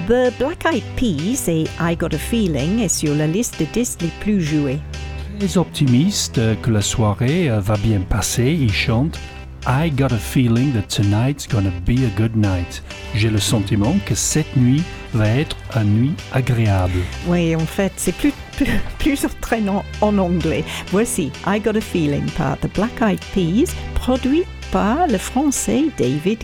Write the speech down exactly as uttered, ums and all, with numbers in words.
The Black Eyed Peas et I Got a Feeling est sur la liste de disques les plus joués. Les optimistes que la soirée va bien passer, ils chantent I got a feeling that tonight's gonna be a good night. J'ai le sentiment que cette nuit va être une nuit agréable. Oui, en fait, c'est plus, plus, plus entraînant en anglais. Voici I Got a Feeling par The Black Eyed Peas, produit par le français David